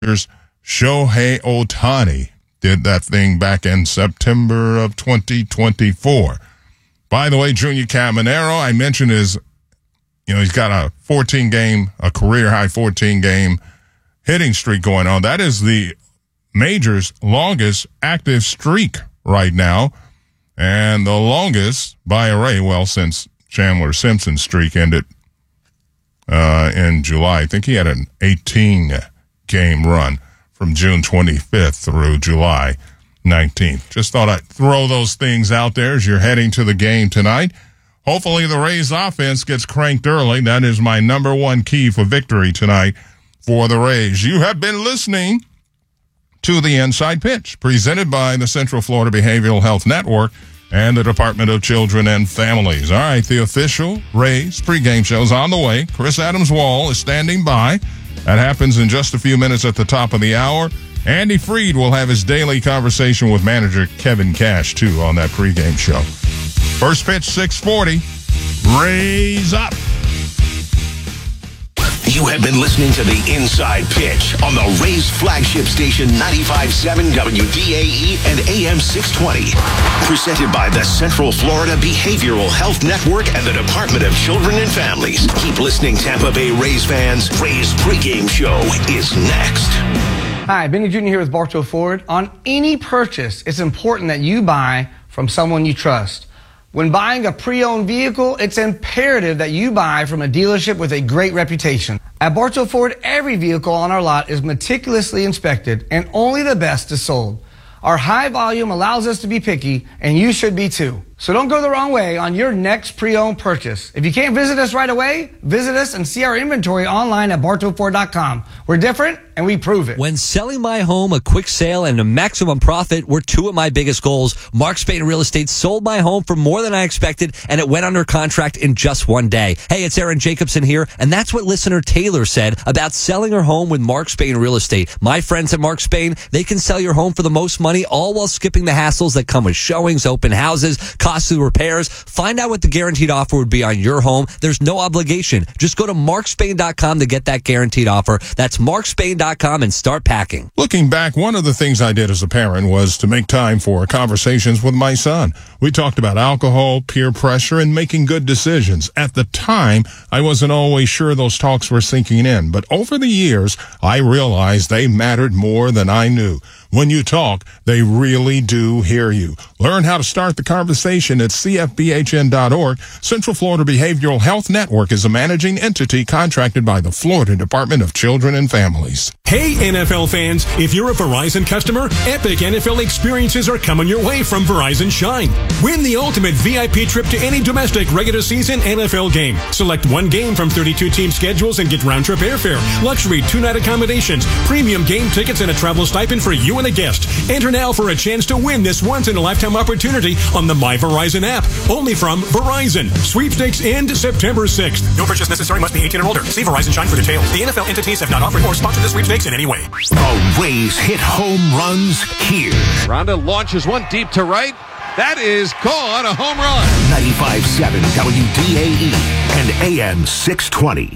Shohei Ohtani did that thing back in September of 2024. By the way, Junior Caminero, I mentioned he's got a career-high 14-game hitting streak going on. That is the major's longest active streak right now, and the longest by a Ray, since Chandler Simpson's streak ended in July. I think he had an 18-game run from June 25th through July 19th. Just thought I'd throw those things out there as you're heading to the game tonight. Hopefully the Rays offense gets cranked early. That is my number one key for victory tonight for the Rays. You have been listening to the Inside Pitch, presented by the Central Florida Behavioral Health Network and the Department of Children and Families. All right, the official Rays pregame show is on the way. Chris Adams-Wall is standing by. That happens in just a few minutes at the top of the hour. Andy Freed will have his daily conversation with manager Kevin Cash, too, on that pregame show. First pitch, 6:40. Rays up. You have been listening to the Inside Pitch on the Rays flagship station 95.7 WDAE and AM 620. Presented by the Central Florida Behavioral Health Network and the Department of Children and Families. Keep listening, Tampa Bay Rays fans. Rays pregame show is next. Hi, Benny Jr. here with Bartow Ford. On any purchase, it's important that you buy from someone you trust. When buying a pre-owned vehicle, it's imperative that you buy from a dealership with a great reputation. At Bartow Ford, every vehicle on our lot is meticulously inspected, and only the best is sold. Our high volume allows us to be picky, and you should be too. So don't go the wrong way on your next pre-owned purchase. If you can't visit us right away, visit us and see our inventory online at bartowford.com. We're different, and we prove it. When selling my home, a quick sale and a maximum profit were two of my biggest goals. Mark Spain Real Estate sold my home for more than I expected, and it went under contract in just one day. Hey, it's Aaron Jacobson here, and that's what listener Taylor said about selling her home with Mark Spain Real Estate. My friends at Mark Spain, they can sell your home for the most money, all while skipping the hassles that come with showings, open houses, costly repairs. Find out what the guaranteed offer would be on your home. There's no obligation. Just go to markspain.com to get that guaranteed offer. That's markspain.com and start packing. Looking back, one of the things I did as a parent was to make time for conversations with my son. We talked about alcohol, peer pressure, and making good decisions. At the time, I wasn't always sure those talks were sinking in, but over the years, I realized they mattered more than I knew. When you talk, they really do hear you. Learn how to start the conversation at cfbhn.org. Central Florida Behavioral Health Network is a managing entity contracted by the Florida Department of Children and Families. Hey, NFL fans, if you're a Verizon customer, epic NFL experiences are coming your way from Verizon Shine. Win the ultimate VIP trip to any domestic regular season NFL game. Select one game from 32 team schedules and get round-trip airfare, luxury 2-night accommodations, premium game tickets, and a travel stipend for you and a guest. Enter now for a chance to win this once-in-a-lifetime opportunity on the My Verizon app. Only from Verizon. Sweepstakes end September 6th. No purchase necessary. Must be 18 or older. See Verizon Shine for details. The NFL entities have not offered or sponsored the sweepstakes in any way. The Rays hit home runs here. Ronda launches one deep to right. That is gone, a home run. 95.7 WDAE and AM 620.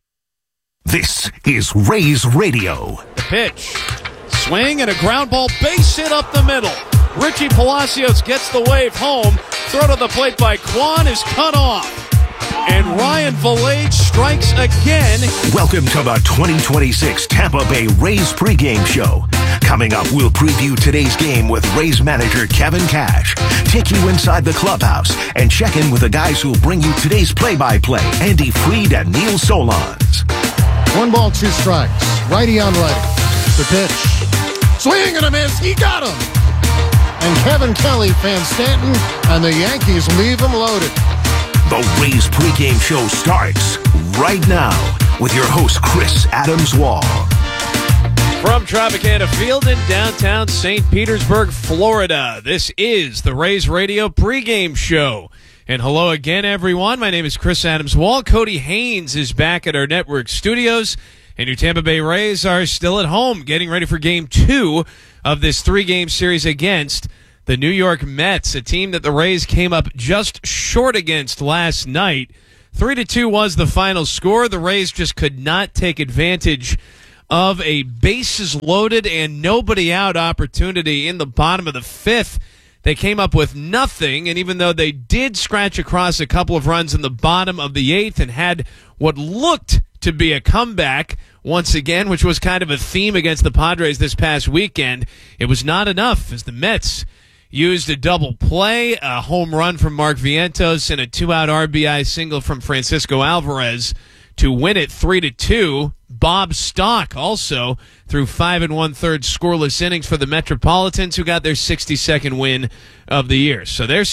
This is Rays Radio. The pitch. Swing and a ground ball, base hit up the middle. Richie Palacios gets the wave home. Throw to the plate by Kwan is cut off. And Ryan Valade strikes again. Welcome to the 2026 Tampa Bay Rays pregame show. Coming up, we'll preview today's game with Rays manager Kevin Cash, take you inside the clubhouse, and check in with the guys who'll bring you today's play-by-play, Andy Freed and Neil Solondz. 1-2 strikes. Righty on righty. The pitch. Swing and a miss. He got him. And Kevin Kelly, Van Stanton, and the Yankees leave him loaded. The Rays pregame show starts right now with your host, Chris Adams-Wall. From Tropicana Field in downtown St. Petersburg, Florida, this is the Rays Radio pregame show. And hello again, everyone. My name is Chris Adams-Wall. Cody Haynes is back at our network studios. And your Tampa Bay Rays are still at home, getting ready for Game 2 of this 3-game series against the New York Mets, a team that the Rays came up just short against last night. 3-2 was the final score. The Rays just could not take advantage of a bases loaded and nobody out opportunity in the bottom of the fifth. They came up with nothing, and even though they did scratch across a couple of runs in the bottom of the eighth and had what looked to be a comeback once again, which was kind of a theme against the Padres this past weekend, it was not enough as the Mets used a double play, a home run from Mark Vientos, and a 2-out RBI single from Francisco Alvarez to win it 3-2. Bob Stock also threw 5 1/3 scoreless innings for the Metropolitans, who got their 62nd win of the year. So they're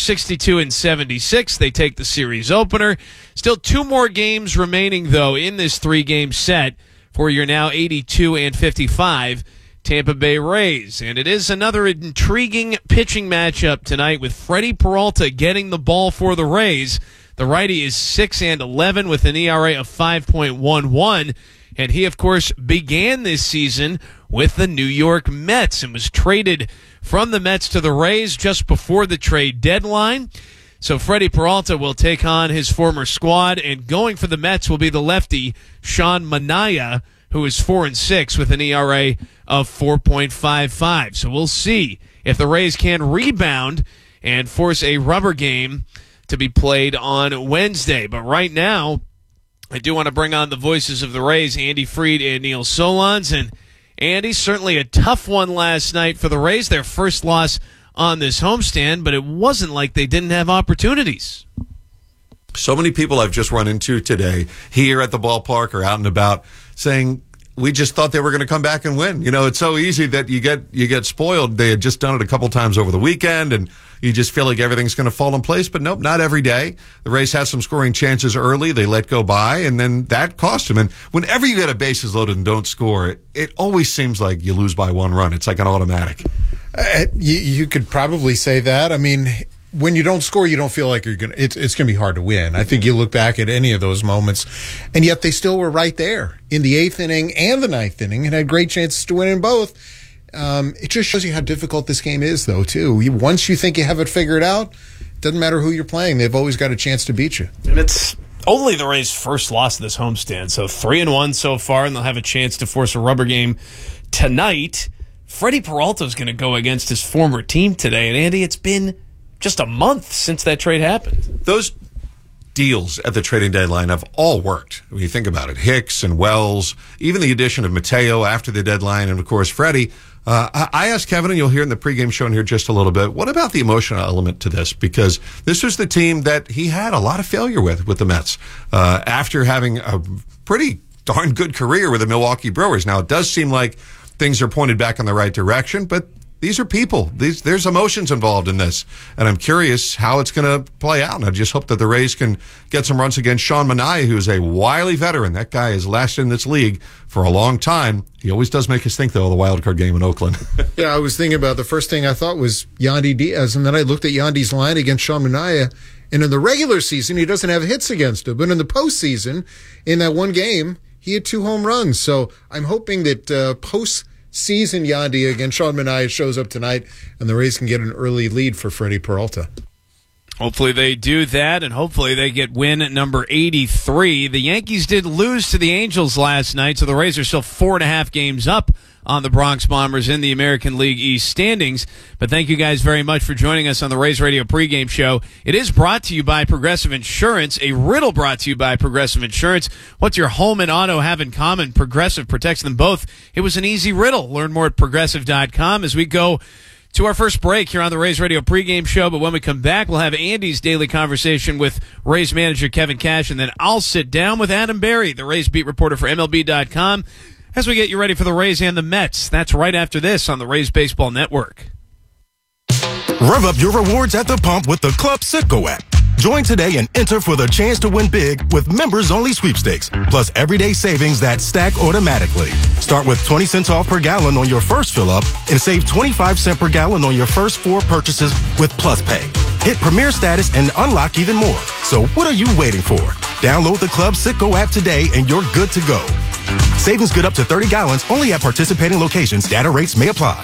62-76. They take the series opener. Still 2 more games remaining, though, in this 3-game set for your now 82-55 Tampa Bay Rays. And it is another intriguing pitching matchup tonight with Freddie Peralta getting the ball for the Rays. The righty is 6-11 with an ERA of 5.11. And he, of course, began this season with the New York Mets and was traded from the Mets to the Rays just before the trade deadline. So Freddie Peralta will take on his former squad, and going for the Mets will be the lefty Sean Manaea, who is 4-6 with an ERA of 4.55. So we'll see if the Rays can rebound and force a rubber game to be played on Wednesday. But right now, I do want to bring on the voices of the Rays, Andy Freed and Neil Solondz. And Andy, certainly a tough one last night for the Rays, their first loss on this homestand, but it wasn't like they didn't have opportunities. So many people I've just run into today here at the ballpark or out and about saying, we just thought they were going to come back and win. You know, it's so easy that you get spoiled. They had just done it a couple times over the weekend, and you just feel like everything's going to fall in place. But nope, not every day. The Rays had some scoring chances early. They let go by, and then that cost them. And whenever you get a bases loaded and don't score, it always seems like you lose by 1 run. It's like an automatic. You could probably say that. I mean, when you don't score, you don't feel like you're going to, it's going to be hard to win. I think you look back at any of those moments, and yet they still were right there in the 8th inning and the 9th inning and had great chances to win in both. It just shows you how difficult this game is, though, too. Once you think you have it figured out, it doesn't matter who you're playing. They've always got a chance to beat you. And it's only the Rays' first loss of this homestand, so 3-1 so far, and they'll have a chance to force a rubber game tonight. Freddie Peralta is going to go against his former team today, and Andy, it's been just a month since that trade happened. Those deals at the trading deadline have all worked. When you think about it, Hicks and Wells, even the addition of Mateo after the deadline, and of course Freddie. I asked Kevin, and you'll hear in the pregame show in here just a little bit, what about the emotional element to this? Because this was the team that he had a lot of failure with the Mets after having a pretty darn good career with the Milwaukee Brewers. Now, it does seem like things are pointed back in the right direction, but these are people. There's emotions involved in this. And I'm curious how it's going to play out. And I just hope that the Rays can get some runs against Sean Manaea, who is a wily veteran. That guy has lasted in this league for a long time. He always does make us think, though, of the wild card game in Oakland. Yeah, I was thinking about the first thing I thought was Yandy Diaz. And then I looked at Yandy's line against Sean Manaea. And in the regular season, he doesn't have hits against him. But in the postseason, in that one game, he had 2 home runs. So I'm hoping that postseason Yandy against Sean Manaea shows up tonight, and the Rays can get an early lead for Freddie Peralta. Hopefully they do that, and hopefully they get win at number 83. The Yankees did lose to the Angels last night, so the Rays are still 4.5 games up on the Bronx Bombers in the American League East standings. But thank you guys very much for joining us on the Rays Radio pregame show. It is brought to you by Progressive Insurance, a riddle brought to you by Progressive Insurance. What's your home and auto have in common? Progressive protects them both. It was an easy riddle. Learn more at Progressive.com as we go to our first break here on the Rays Radio pregame show. But when we come back, we'll have Andy's daily conversation with Rays manager Kevin Cash, and then I'll sit down with Adam Berry, the Rays beat reporter for MLB.com, as we get you ready for the Rays and the Mets. That's right after this on the Rays Baseball Network. Rev up your rewards at the pump with the Club Citgo app. Join today and enter for the chance to win big with members-only sweepstakes, plus everyday savings that stack automatically. Start with 20 cents off per gallon on your first fill-up and save 25 cents per gallon on your first 4 purchases with Plus Pay. Hit Premier status and unlock even more. So what are you waiting for? Download the Club Citgo app today and you're good to go. Savings good up to 30 gallons only at participating locations. Data rates may apply.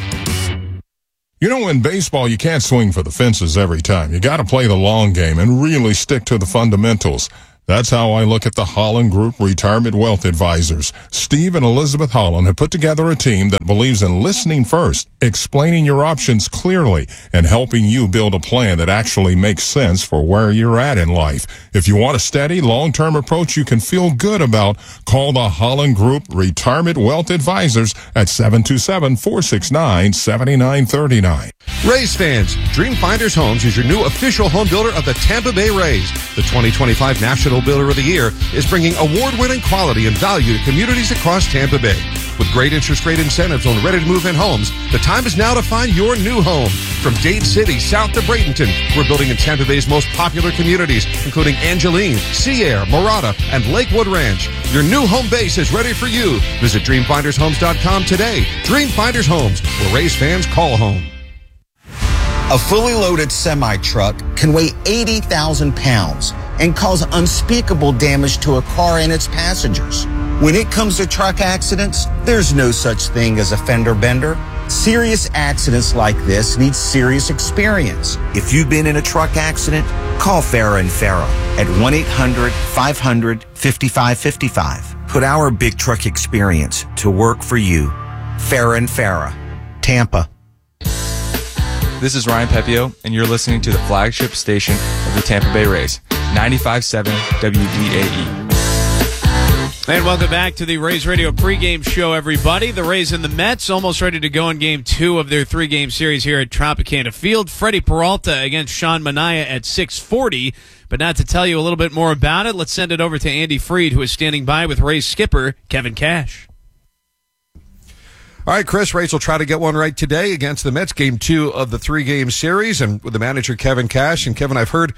You know, in baseball, you can't swing for the fences every time. You got to play the long game and really stick to the fundamentals. That's how I look at the Holland Group Retirement Wealth Advisors. Steve and Elizabeth Holland have put together a team that believes in listening first, explaining your options clearly, and helping you build a plan that actually makes sense for where you're at in life. If you want a steady, long-term approach you can feel good about, call the Holland Group Retirement Wealth Advisors at 727-469-7939. Rays fans, Dream Finders Homes is your new official home builder of the Tampa Bay Rays. The 2025 National Builder of the Year is bringing award-winning quality and value to communities across Tampa Bay. With great interest rate incentives on ready-to-move-in homes, the time is now to find your new home. From Dade City south to Bradenton, we're building in Tampa Bay's most popular communities, including Angeline, Sea Air, Morada, and Lakewood Ranch. Your new home base is ready for you. Visit DreamFindersHomes.com today. Dream Finders Homes, where Rays fans call home. A fully loaded semi-truck can weigh 80,000 pounds and cause unspeakable damage to a car and its passengers. When it comes to truck accidents, there's no such thing as a fender bender. Serious accidents like this need serious experience. If you've been in a truck accident, call Farah and Farah at 1-800-500-5555. Put our big truck experience to work for you. Farah and Farah, Tampa. This is Ryan Pepio, and you're listening to the flagship station of the Tampa Bay Rays, 95.7 WDAE. And welcome back to the Rays Radio pregame show, everybody. The Rays and the Mets almost ready to go in Game 2 of their 3-game series here at Tropicana Field. Freddie Peralta against Sean Manaea at 6:40. But not to tell you a little bit more about it, let's send it over to Andy Freed, who is standing by with Rays skipper Kevin Cash. All right, Chris, Rays will try to get one right today against the Mets, Game 2 of the 3-game series, and with the manager Kevin Cash. And Kevin, I've heard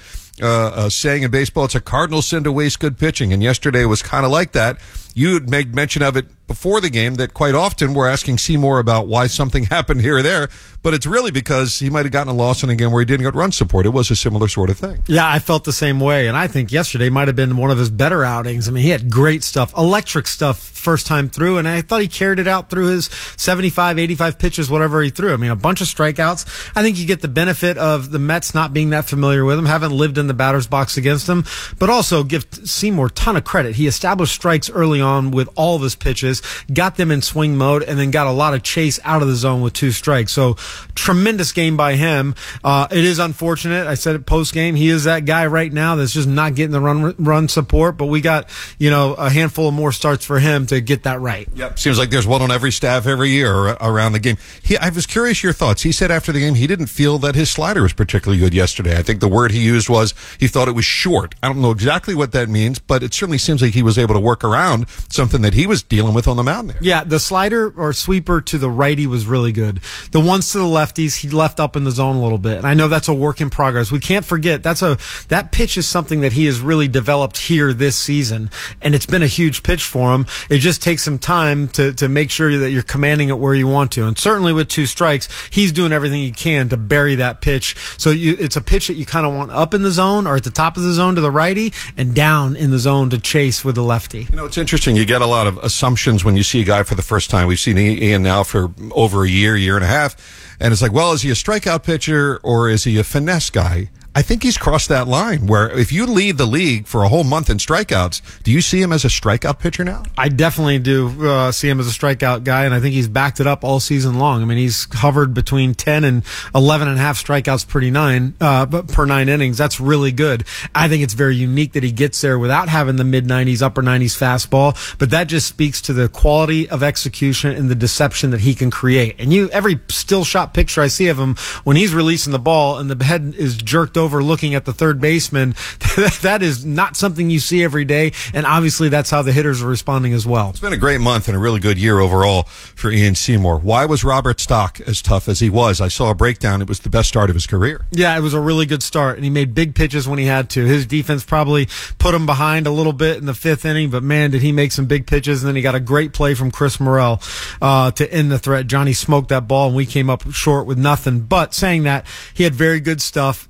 a saying in baseball, it's a cardinal sin to waste good pitching, and yesterday was kind of like that. You had made mention of it before the game that quite often we're asking Seymour about why something happened here or there, but it's really because he might have gotten a loss in a game where he didn't get run support. It was a similar sort of thing. Yeah, I felt the same way, and I think yesterday might have been one of his better outings. I mean, he had great stuff, electric stuff first time through, and I thought he carried it out through his 75, 85 pitches, whatever he threw. I mean, a bunch of strikeouts. I think you get the benefit of the Mets not being that familiar with him, haven't lived in the batter's box against him, but also give Seymour a ton of credit. He established strikes early on with all of his pitches, got them in swing mode, and then got a lot of chase out of the zone with 2 strikes. So tremendous game by him. It is unfortunate. I said it post game. He is that guy right now that's just not getting the run support, but we got, a handful of more starts for him to get that right. Yep. Seems like there's one on every staff every year around the game. I was curious your thoughts. He said after the game he didn't feel that his slider was particularly good yesterday. I think the word he used was he thought it was short. I don't know exactly what that means, but it certainly seems like he was able to work around something that he was dealing with on the mound there. Yeah, the slider or sweeper to the righty was really good. The ones to the lefties, he left up in the zone a little bit. And I know that's a work in progress. We can't forget that pitch is something that he has really developed here this season, and it's been a huge pitch for him. It just takes some time to make sure that you're commanding it where you want to. And certainly with 2 strikes, he's doing everything he can to bury that pitch. So it's a pitch that you kind of want up in the zone or at the top of the zone to the righty and down in the zone to chase with the lefty. It's interesting. You get a lot of assumptions when you see a guy for the first time. We've seen Ian now for over a year and a half. And it's like, well, is he a strikeout pitcher or is he a finesse guy? I think he's crossed that line where if you lead the league for a whole month in strikeouts, do you see him as a strikeout pitcher now? I definitely do see him as a strikeout guy, and I think he's backed it up all season long. I mean, he's hovered between 10 and 11 and a half strikeouts per 9 innings. That's really good. I think it's very unique that he gets there without having the mid-90s, upper 90s fastball, but that just speaks to the quality of execution and the deception that he can create. And every still shot picture I see of him, when he's releasing the ball and the head is jerked over looking at the third baseman, that is not something you see every day, and obviously that's how the hitters are responding as well. It's been a great month and a really good year overall for Ian Seymour. Why was Robert Stock as tough as he was? I saw a breakdown. It was the best start of his career. Yeah, it was a really good start, and he made big pitches when he had to. His defense probably put him behind a little bit in the 5th inning, but man, did he make some big pitches, and then he got a great play from Chris Morel to end the threat. Johnny smoked that ball, and we came up short with nothing. But saying that, he had very good stuff. The sinker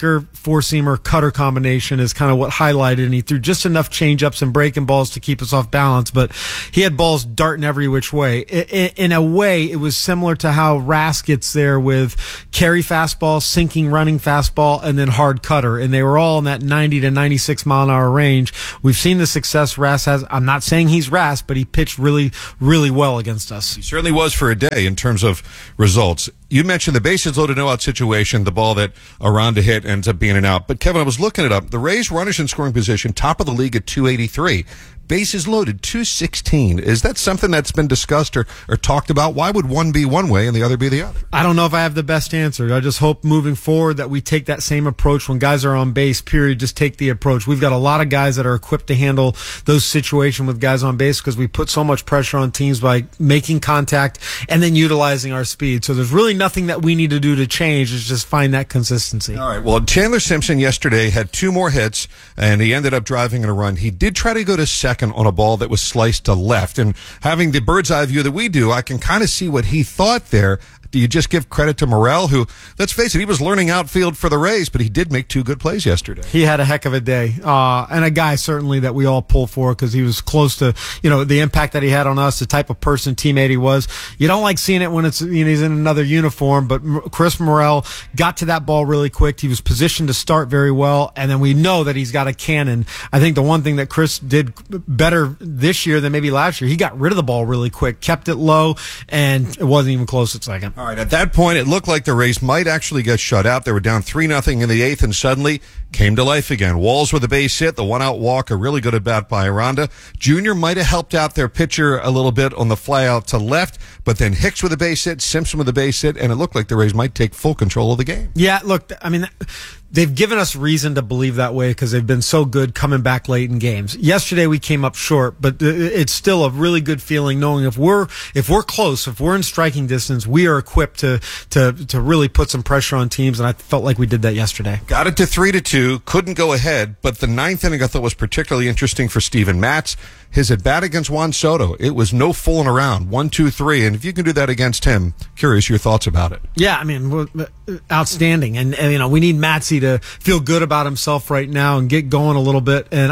sinker, four-seamer, cutter combination is kind of what highlighted, and he threw just enough change-ups and breaking balls to keep us off balance, but he had balls darting every which way. In a way, it was similar to how Rask gets there with carry fastball, sinking, running fastball, and then hard cutter, and they were all in that 90 to 96 mile-an-hour range. We've seen the success Rask has. I'm not saying he's Rask, but he pitched really, really well against us. He certainly was for a day in terms of results. You mentioned the bases loaded, no out situation, the ball that Aranda hit ends up being an out. But Kevin, I was looking it up. The Rays runners in scoring position, top of the league at 283. Bases loaded, 216. Is that something that's been discussed or talked about? Why would one be one way and the other be the other? I don't know if I have the best answer. I just hope moving forward that we take that same approach when guys are on base, period. Just take the approach. We've got a lot of guys that are equipped to handle those situations with guys on base because we put so much pressure on teams by making contact and then utilizing our speed. So there's really nothing that we need to do to change. It's just find that consistency. All right. Well, Chandler Simpson yesterday had 2 more hits, and he ended up driving in a run. He did try to go to second on a ball that was sliced to left. And having the bird's eye view that we do, I can kind of see what he thought there. Do you just give credit to Morel, who, let's face it, he was learning outfield for the Rays, but he did make 2 good plays yesterday. He had a heck of a day. And a guy certainly that we all pull for because he was close to, the impact that he had on us, the type of person, teammate he was. You don't like seeing it when it's, he's in another uniform, but Chris Morel got to that ball really quick. He was positioned to start very well, and then we know that he's got a cannon. I think the one thing that Chris did better this year than maybe last year, he got rid of the ball really quick, kept it low, and it wasn't even close at second. All right, at that point, it looked like the Rays might actually get shut out. They were down 3-0 in the 8th, and suddenly came to life again. Walls with a base hit, the one-out walk, a really good at-bat by Aranda. Junior might have helped out their pitcher a little bit on the fly-out to left, but then Hicks with a base hit, Simpson with a base hit, and it looked like the Rays might take full control of the game. Yeah, look, I mean, they've given us reason to believe that way because they've been so good coming back late in games. Yesterday we came up short, but it's still a really good feeling knowing if we're close, if we're in striking distance, we are equipped to really put some pressure on teams, and I felt like we did that yesterday. Got it to 3-2, couldn't go ahead, but the 9th inning I thought was particularly interesting for Steven Matz. His at-bat against Juan Soto, it was no fooling around, 1-2-3, and if you can do that against him, curious your thoughts about it. Yeah, I mean, outstanding, and we need Matzy to feel good about himself right now and get going a little bit, and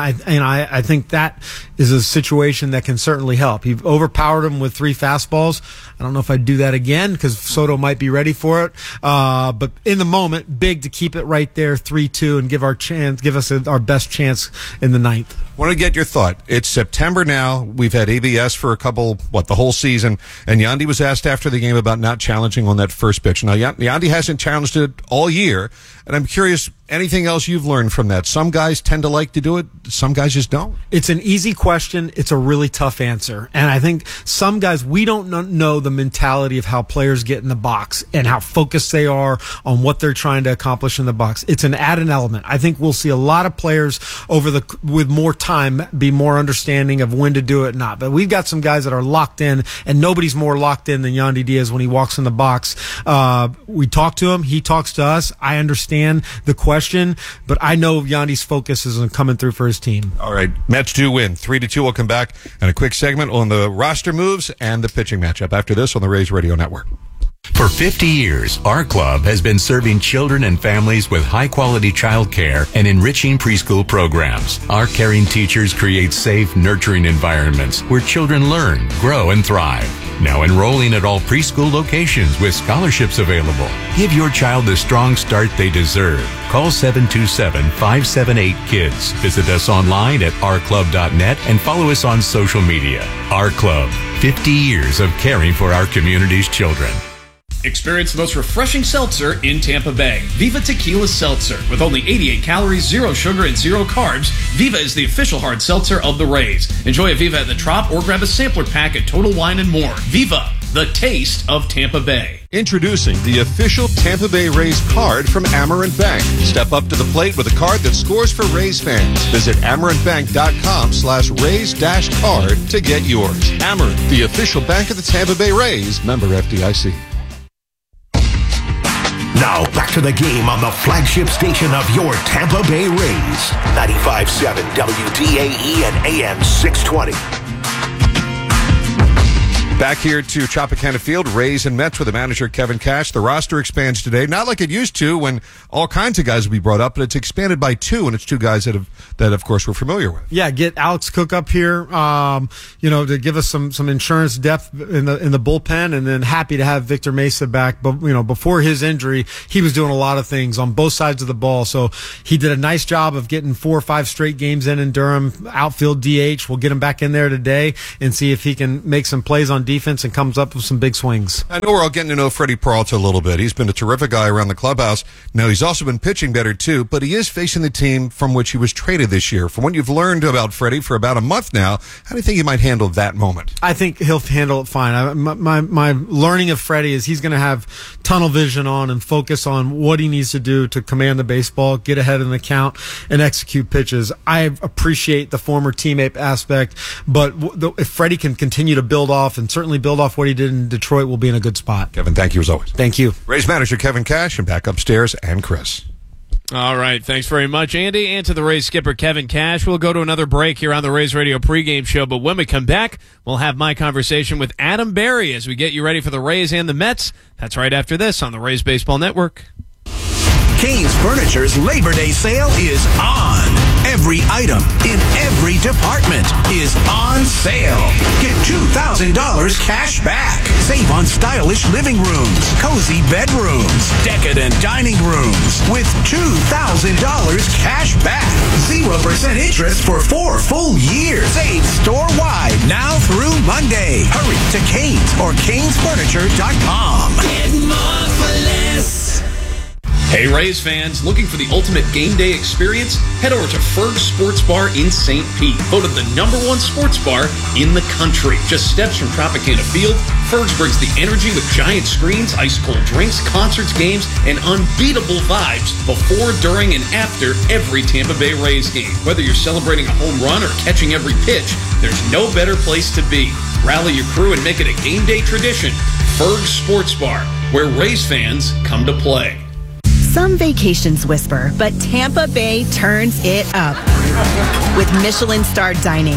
I think that is a situation that can certainly help. He overpowered him with 3 fastballs. I don't know if I'd do that again because Soto might be ready for it, but in the moment, big to keep it right there, 3-2, and give us our best chance in the 9th. I want to get your thought. It's September now. We've had ABS for the whole season. And Yandy was asked after the game about not challenging on that first pitch. Now, Yandy hasn't challenged it all year. And I'm curious, anything else you've learned from that? Some guys tend to like to do it. Some guys just don't. It's an easy question. It's a really tough answer. And I think some guys, we don't know the mentality of how players get in the box and how focused they are on what they're trying to accomplish in the box. It's an added element. I think we'll see a lot of players with more time be more understanding of when to do it or not. But we've got some guys that are locked in, and nobody's more locked in than Yandy Diaz when he walks in the box. We talk to him. He talks to us. I understand the question, but I know Yandy's focus is on coming through for his team. All right, Mets do win 3-2. We'll come back and a quick segment on the roster moves and the pitching matchup after this on the Rays Radio Network. For 50 years, our club has been serving children and families with high-quality child care and enriching preschool programs. Our caring teachers create safe, nurturing environments where children learn, grow, and thrive. Now enrolling at all preschool locations with scholarships available. Give your child the strong start they deserve. Call 727-578-KIDS. Visit us online at ourclub.net and follow us on social media. Our Club, 50 years of caring for our community's children. Experience the most refreshing seltzer in Tampa Bay. Viva Tequila Seltzer. With only 88 calories, 0 sugar, and 0 carbs, Viva is the official hard seltzer of the Rays. Enjoy a Viva at the Trop or grab a sampler pack at Total Wine & More. Viva, the taste of Tampa Bay. Introducing the official Tampa Bay Rays card from Amerant Bank. Step up to the plate with a card that scores for Rays fans. Visit amerantbank.com/Rays-card to get yours. Amerant, the official bank of the Tampa Bay Rays. Member FDIC. Now back to the game on the flagship station of your Tampa Bay Rays. 95.7 WDAE and AM 620. Back here to Tropicana Field, Rays and Mets with the manager Kevin Cash. The roster expands today, not like it used to when all kinds of guys would be brought up, but it's expanded by two, and it's two guys that of course we're familiar with. Yeah, get Alex Cook up here, to give us some insurance depth in the bullpen, and then happy to have Victor Mesa back. But before his injury, he was doing a lot of things on both sides of the ball, so he did a nice job of getting 4 or 5 straight games in Durham. Outfield DH, we'll get him back in there today and see if he can make some plays on defense and comes up with some big swings. I know we're all getting to know Freddie Peralta a little bit. He's been a terrific guy around the clubhouse. Now, he's also been pitching better, too, but he is facing the team from which he was traded this year. From what you've learned about Freddie for about a month now, how do you think he might handle that moment? I think he'll handle it fine. My learning of Freddie is he's going to have tunnel vision on and focus on what he needs to do to command the baseball, get ahead in the count, and execute pitches. I appreciate the former teammate aspect, but if Freddie can continue to build off and certainly build off what he did in Detroit, we'll be in a good spot. Kevin, thank you as always. Thank you. Rays manager Kevin Cash, and back upstairs, and Chris. All right, thanks very much, Andy, and to the Rays skipper, Kevin Cash. We'll go to another break here on the Rays Radio pregame show, but when we come back, we'll have my conversation with Adam Berry as we get you ready for the Rays and the Mets. That's right after this on the Rays Baseball Network. Kane's Furniture's Labor Day sale is on. Every item in every department is on sale. Get $2,000 cash back. Save on stylish living rooms, cozy bedrooms, decadent dining rooms with $2,000 cash back. 0% interest for 4 full years. Save store-wide now through Monday. Hurry to Kane's or canesfurniture.com. Get more for less. Hey Rays fans, looking for the ultimate game day experience? Head over to Ferg's Sports Bar in St. Pete, voted the #1 sports bar in the country. Just steps from Tropicana Field, Ferg's brings the energy with giant screens, ice-cold drinks, concerts, games, and unbeatable vibes before, during, and after every Tampa Bay Rays game. Whether you're celebrating a home run or catching every pitch, there's no better place to be. Rally your crew and make it a game day tradition. Ferg's Sports Bar, where Rays fans come to play. Some vacations whisper, but Tampa Bay turns it up with Michelin-starred dining,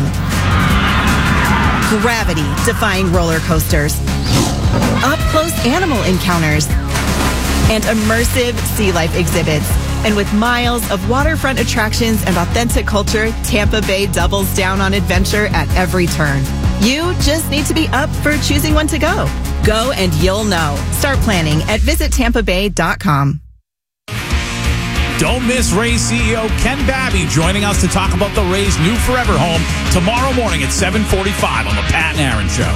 gravity-defying roller coasters, up-close animal encounters, and immersive sea life exhibits. And with miles of waterfront attractions and authentic culture, Tampa Bay doubles down on adventure at every turn. You just need to be up for choosing when to go. Go and you'll know. Start planning at visitTampaBay.com. Don't miss Rays CEO Ken Babby joining us to talk about the Rays' new forever home tomorrow morning at 7:45 on the Pat and Aaron Show.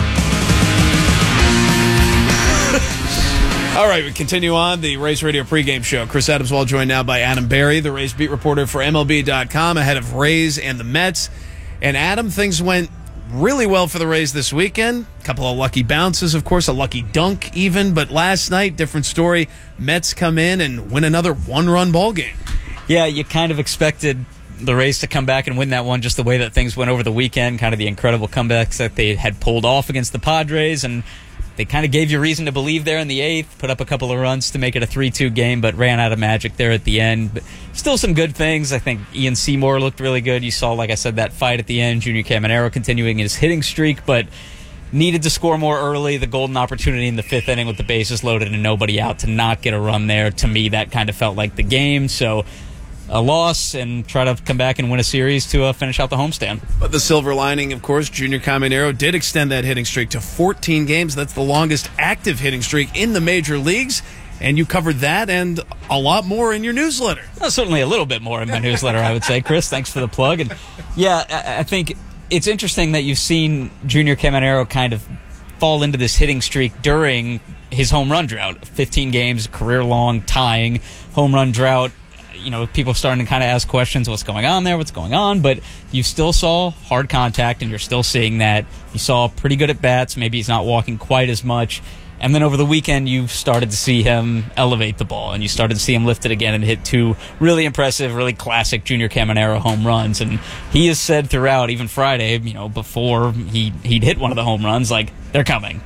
All right, we continue on the Rays Radio pregame show. Chris Adamswell joined now by Adam Berry, the Rays beat reporter for MLB.com, ahead of Rays and the Mets. And Adam, things went really well for the Rays this weekend. A couple of lucky bounces, of course, a lucky dunk even. But last night, different story. Mets come in and win another one-run ball game. Yeah, you kind of expected the Rays to come back and win that one just the way that things went over the weekend, kind of the incredible comebacks that they had pulled off against the Padres, and they kind of gave you reason to believe there in the 8th, put up a couple of runs to make it a 3-2 game, but ran out of magic there at the end. But still some good things. I think Ian Seymour looked really good. You saw, like I said, that fight at the end, Junior Caminero continuing his hitting streak, but needed to score more early. The golden opportunity in the 5th inning with the bases loaded and nobody out to not get a run there. To me, that kind of felt like the game. So a loss and try to come back and win a series to finish out the homestand. But the silver lining, of course, Junior Caminero did extend that hitting streak to 14 games. That's the longest active hitting streak in the major leagues. And you covered that and a lot more in your newsletter. Well, certainly a little bit more in my newsletter, I would say. Chris, thanks for the plug. And yeah, I think it's interesting that you've seen Junior Caminero kind of fall into this hitting streak during his home run drought. 15 games, career-long, tying home run drought. You know, people starting to kind of ask questions, what's going on there, what's going on, but you still saw hard contact, and you're still seeing that. You saw pretty good at bats. Maybe he's not walking quite as much. And then over the weekend, you started to see him elevate the ball, and you started to see him lift it again and hit 2 really impressive, really classic Junior Caminero home runs. And he has said throughout, even Friday, before he'd hit one of the home runs, like, they're coming,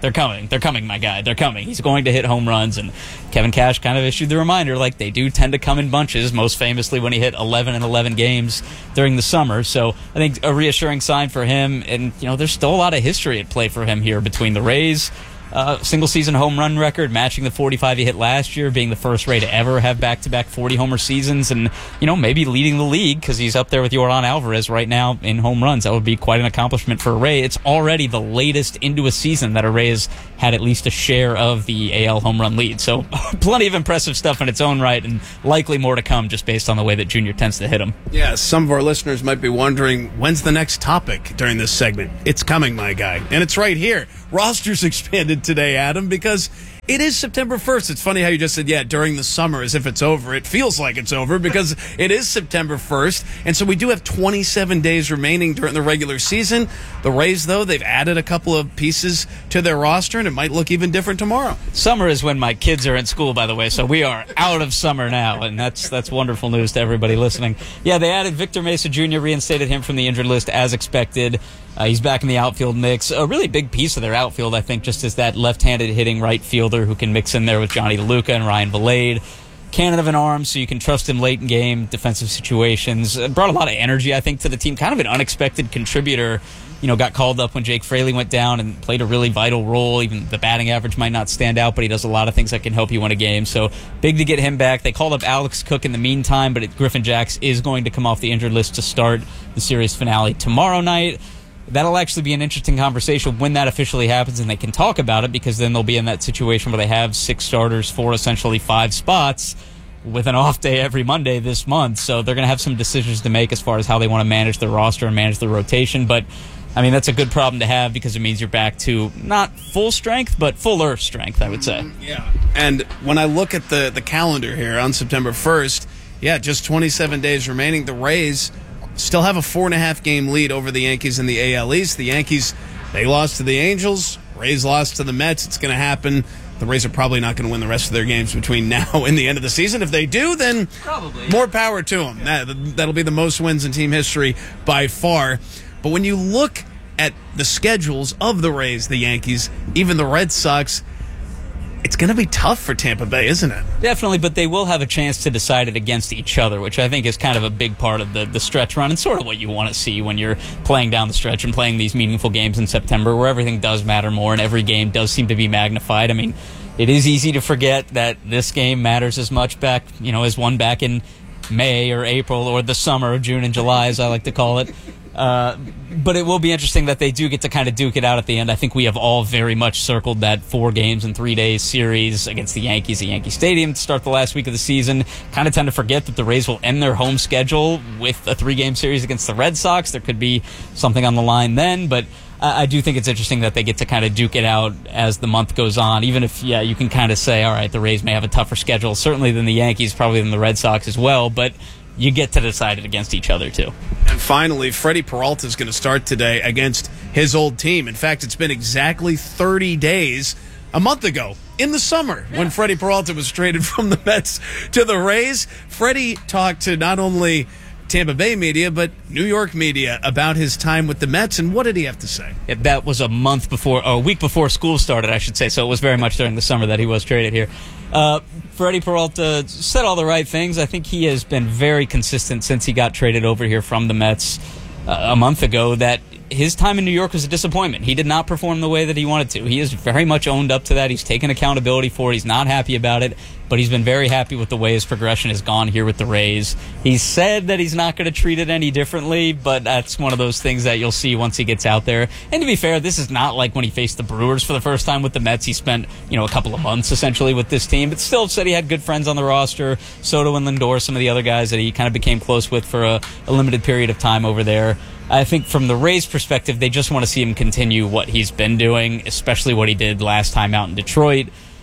my guy, they're coming. He's going to hit home runs. And Kevin Cash kind of issued the reminder, like, they do tend to come in bunches, most famously when he hit 11 in 11 games during the summer. So I think a reassuring sign for him. And, there's still a lot of history at play for him here between the Rays, single-season home run record, matching the 45 he hit last year, being the first Ray to ever have back-to-back 40-homer seasons, and, maybe leading the league because he's up there with Yordan Alvarez right now in home runs. That would be quite an accomplishment for a Ray. It's already the latest into a season that a Ray has had at least a share of the AL home run lead. So plenty of impressive stuff in its own right, and likely more to come just based on the way that Junior tends to hit them. Yeah, some of our listeners might be wondering, when's the next topic during this segment? It's coming, my guy. And it's right here. Rosters expanded today, Adam, because it is September 1st. It's funny how you just said, during the summer, as if it's over. It feels like it's over because it is September 1st. And so we do have 27 days remaining during the regular season. The Rays, though, they've added a couple of pieces to their roster, and it might look even different tomorrow. Summer is when my kids are in school, by the way, so we are out of summer now, and that's wonderful news to everybody listening. Yeah, they added Victor Mesa Jr., reinstated him from the injured list as expected. He's back in the outfield mix. A really big piece of their outfield, I think, just as that left-handed hitting right fielder who can mix in there with Johnny DeLuca and Ryan Valade. Cannon of an arm, so you can trust him late in game, defensive situations. Brought a lot of energy, I think, to the team. Kind of an unexpected contributor. Got called up when Jake Fraley went down and played a really vital role. Even the batting average might not stand out, but he does a lot of things that can help you win a game. So big to get him back. They called up Alex Cook in the meantime, but Griffin Jacks is going to come off the injured list to start the series finale tomorrow night. That'll actually be an interesting conversation when that officially happens and they can talk about it, because then they'll be in that situation where they have 6 starters for essentially 5 spots with an off day every Monday this month. So they're going to have some decisions to make as far as how they want to manage their roster and manage the rotation. But, that's a good problem to have because it means you're back to not full strength, but fuller strength, I would say. Yeah. And when I look at the calendar here on September 1st, just 27 days remaining, the Rays still have a 4.5 game lead over the Yankees in the AL East. The Yankees, they lost to the Angels. Rays lost to the Mets. It's going to happen. The Rays are probably not going to win the rest of their games between now and the end of the season. If they do, then probably more power to them. That'll be the most wins in team history by far. But when you look at the schedules of the Rays, the Yankees, even the Red Sox, it's going to be tough for Tampa Bay, isn't it? Definitely, but they will have a chance to decide it against each other, which I think is kind of a big part of the stretch run and sort of what you want to see when you're playing down the stretch and playing these meaningful games in September where everything does matter more and every game does seem to be magnified. It is easy to forget that this game matters as much back, as one back in May or April or the summer, June and July, as I like to call it. But it will be interesting that they do get to kind of duke it out at the end. I think we have all very much circled that 4 games in 3 days series against the Yankees at Yankee Stadium to start the last week of the season. Kind of tend to forget that the Rays will end their home schedule with a 3-game series against the Red Sox. There could be something on the line then, but I do think it's interesting that they get to kind of duke it out as the month goes on, even if, you can kind of say, all right, the Rays may have a tougher schedule, certainly than the Yankees, probably than the Red Sox as well, but you get to decide it against each other, too. And finally, Freddie Peralta is going to start today against his old team. In fact, it's been exactly 30 days, a month ago, in the summer, when Freddie Peralta was traded from the Mets to the Rays. Freddie talked to not only Tampa Bay media, but New York media about his time with the Mets, and what did he have to say? That was a week before school started, I should say, so it was very much during the summer that he was traded here. Freddie Peralta said all the right things. I think he has been very consistent since he got traded over here from the Mets a month ago that his time in New York was a disappointment. He did not perform the way that he wanted to. He has very much owned up to that. He's taken accountability for it. He's not happy about it, but he's been very happy with the way his progression has gone here with the Rays. He said that he's not going to treat it any differently, but that's one of those things that you'll see once he gets out there. And to be fair, this is not like when he faced the Brewers for the first time with the Mets. He spent, a couple of months essentially with this team, but still said he had good friends on the roster. Soto and Lindor, some of the other guys that he kind of became close with for a limited period of time over there. I think from the Rays' perspective, they just want to see him continue what he's been doing, especially what he did last time out in Detroit.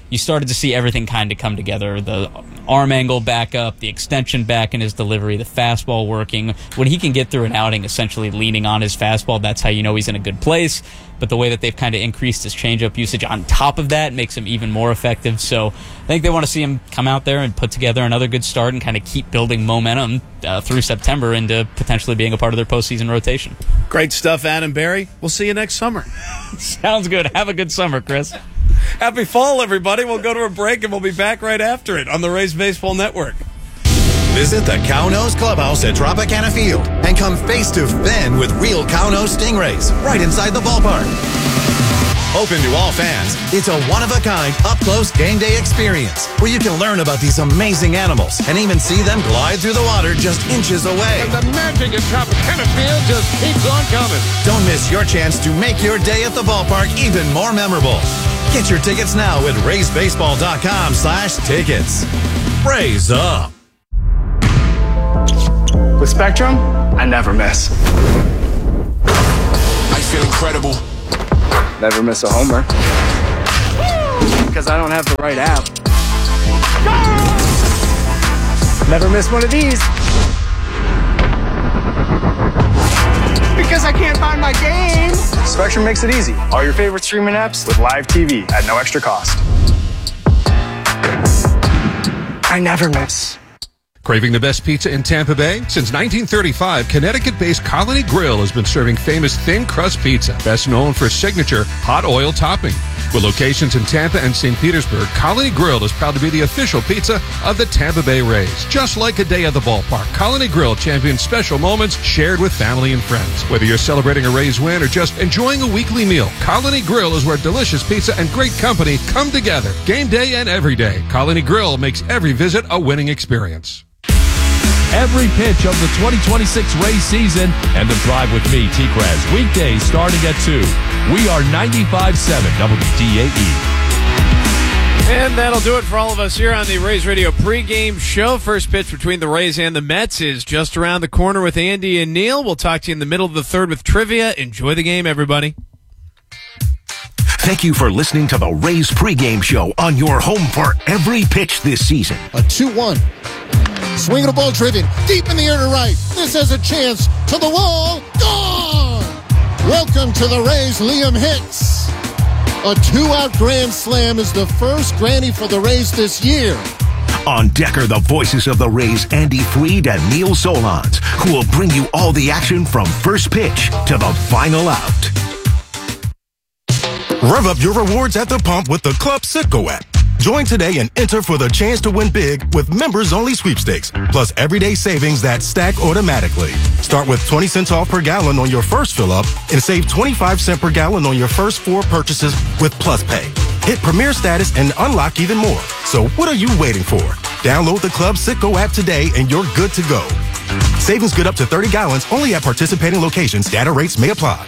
you started to see everything kind of come together. The arm angle back up, the extension back in his delivery, the fastball working. When he can get through an outing essentially leaning on his fastball, that's how you know he's in a good place. But the way that they've kind of increased his changeup usage on top of that makes him even more effective. So I think they want to see him come out there and put together another good start and kind of keep building momentum through September into potentially being a part of their postseason rotation. Great stuff, Adam Berry. We'll see you next summer. Sounds good. Have a good summer, Chris. Happy fall, everybody. We'll go to a break, and we'll be back right after it on the Rays Baseball Network. Visit the Cow-Nose Clubhouse at Tropicana Field and come face to fin with real Cow-Nose stingrays right inside the ballpark. Open to all fans, it's a one-of-a-kind, up-close game day experience where you can learn about these amazing animals and even see them glide through the water just inches away. And the magic at Tropicana Field just keeps on coming. Don't miss your chance to make your day at the ballpark even more memorable. Get your tickets now at RaysBaseball.com/tickets. Raise up. With Spectrum, I never miss. I feel incredible. Never miss a homer. Because I don't have the right app. Never miss one of these. Because I can't find my game. Spectrum makes it easy. All your favorite streaming apps with live TV at no extra cost. I never miss. Craving the best pizza in Tampa Bay? Since 1935, Connecticut-based Colony Grill has been serving famous thin crust pizza, best known for its signature hot oil topping. With locations in Tampa and St. Petersburg, Colony Grill is proud to be the official pizza of the Tampa Bay Rays. Just like a day at the ballpark, Colony Grill champions special moments shared with family and friends. Whether you're celebrating a Rays win or just enjoying a weekly meal, Colony Grill is where delicious pizza and great company come together. Game day and every day, Colony Grill makes every visit a winning experience. Every pitch of the 2026 Rays season and The Drive with me, T-Kraz. Weekdays starting at 2. We are 95.7 WDAE. And that'll do it for all of us here on the Rays Radio pregame show. First pitch between the Rays and the Mets is just around the corner with Andy and Neil. We'll talk to you in the middle of the third with trivia. Enjoy the game, everybody. Thank you for listening to the Rays pregame show on your home for every pitch this season. A 2-1. Swinging a ball driven deep in the air to right. This has a chance to the wall. Gone! Welcome to the Rays, Liam Hicks. A 2-out grand slam is the first granny for the Rays this year. On deck are the voices of the Rays, Andy Freed and Neil Solondz, who will bring you all the action from first pitch to the final out. Rev up your rewards at the pump with the Club Citgo app. Join today and enter for the chance to win big with members-only sweepstakes, plus everyday savings that stack automatically. Start with 20 cents off per gallon on your first fill-up and save 25 cents per gallon on your first 4 purchases with Plus Pay. Hit Premier status and unlock even more. So what are you waiting for? Download the Club Citgo app today and you're good to go. Savings good up to 30 gallons only at participating locations. Data rates may apply.